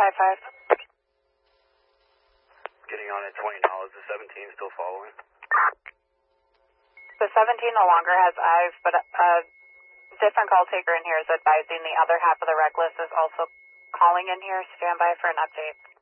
5-5. Getting on at 20 now. Is the 17 still following? The 17 no longer has eyes, but a different call taker in here is advising the other half of the reckless is also calling in here. Stand by for an update.